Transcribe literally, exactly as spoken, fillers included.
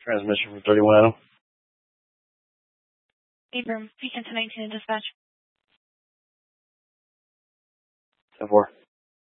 Transmission from thirty-one Adam. Abram, Beacon to nineteen in dispatch. ten four.